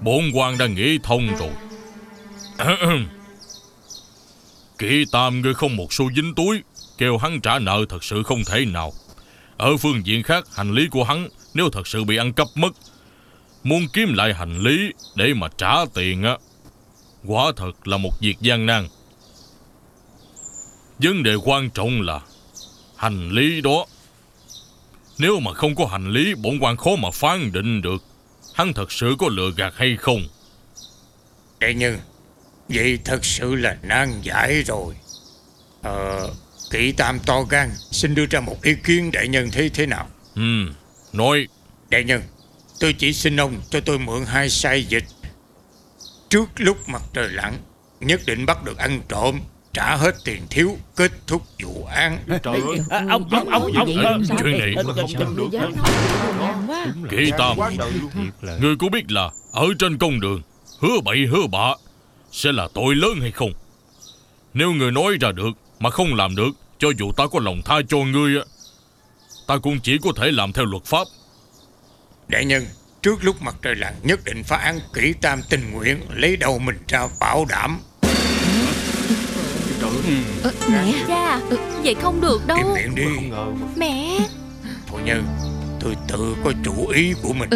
Bổn quan đã nghĩ thông rồi. Kỵ Tam ngươi không một xu dính túi, kêu hắn trả nợ thật sự không thể nào. Ở phương diện khác, hành lý của hắn nếu thật sự bị ăn cắp mất, muốn kiếm lại hành lý để mà trả tiền á, quả thật là một việc gian nan. Vấn đề quan trọng là hành lý đó. Nếu mà không có hành lý, bổn quan khó mà phán định được hắn thật sự có lừa gạt hay không. Đại nhân, vậy thật sự là nan giải rồi. Kỵ Tam to gan, xin đưa ra một ý kiến, đại nhân thấy thế nào? Nói. Đại nhân, tôi chỉ xin ông cho tôi mượn 2 sai vịt. Trước lúc mặt trời lặn, nhất định bắt được ăn trộm, trả hết tiền thiếu, kết thúc vụ án. Trời ơi, Ông chuyện này Kỵ Tam, ngươi có biết là ở trên công đường hứa bậy hứa bạ sẽ là tội lớn hay không? Nếu ngươi nói ra được mà không làm được, cho dù ta có lòng tha cho ngươi, ta cũng chỉ có thể làm theo luật pháp. Đại nhân, trước lúc mặt trời lặn nhất định phá án. Kỵ Tam tình nguyện lấy đầu mình ra bảo đảm. Mẹ ra, vậy không được đâu. Im miệng đi. Mẹ. Phu nhân, tôi tự có chủ ý của mình.